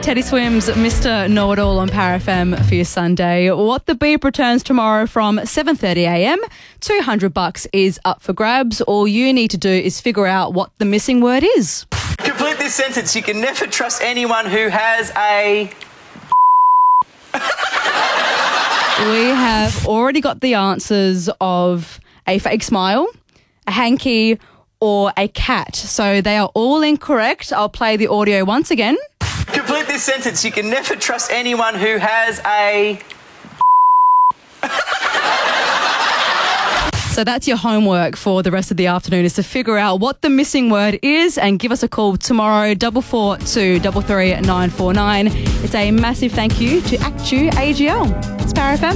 Teddy Swims, Mr. Know-It-All on Power FM for your Sunday. What the Beep returns tomorrow from 7:30am. $200 is up for grabs. All you need to do is figure out what the missing word is. Complete this sentence. You can never trust anyone who has a... We have already got the answers of a fake smile, a hanky, or a cat. So they are all incorrect. I'll play the audio once again. Complete this sentence. You can never trust anyone who has a... So that's your homework for the rest of the afternoon, is to figure out what the missing word is and give us a call tomorrow, 442 33949. It's a massive thank you to ActU AGL. It's Power FM.